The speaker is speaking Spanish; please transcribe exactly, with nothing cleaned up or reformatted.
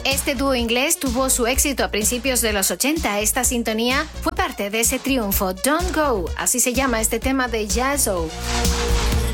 Este dúo inglés tuvo su éxito a principios de los ochenta. Esta sintonía fue parte de ese triunfo. Don't Go, así se llama este tema de Jazzo.